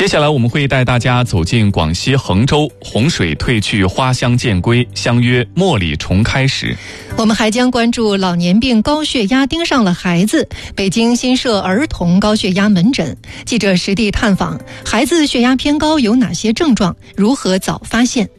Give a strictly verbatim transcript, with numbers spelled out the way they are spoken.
接下来我们会带大家走进广西衡州，洪水退去，花香渐归，相约茉莉重开时。 我们还将关注老年病高血压盯上了孩子，北京新设儿童高血压门诊。记者实地探访，孩子血压偏高有哪些症状？如何早发现？